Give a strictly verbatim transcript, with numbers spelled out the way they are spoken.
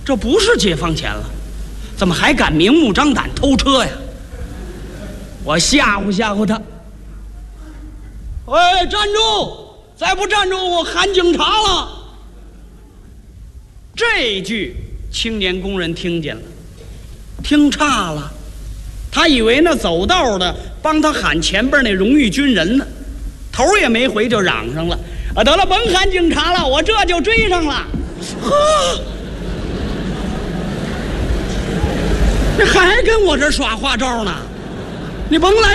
这不是解放前了，怎么还敢明目张胆偷车呀？我吓唬吓唬他。喂，站住！再不站住，我喊警察了。这句青年工人听见了，听差了，他以为那走道的帮他喊前边那荣誉军人呢，头也没回就嚷上了：“啊，得了，甭喊警察了，我这就追上了。”呵，这还跟我这耍花招呢？你甭来